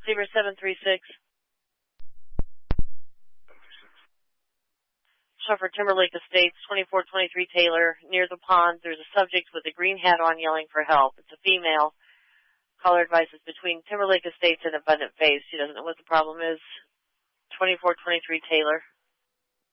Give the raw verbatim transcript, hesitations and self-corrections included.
Receiver seven three six. For Timberlake Estates, twenty-four twenty-three Taylor, near the pond. There's a subject with a green hat on yelling for help. It's a female. Caller advice is between Timberlake Estates and Abundant Face. She doesn't know what the problem is. twenty-four twenty-three Taylor.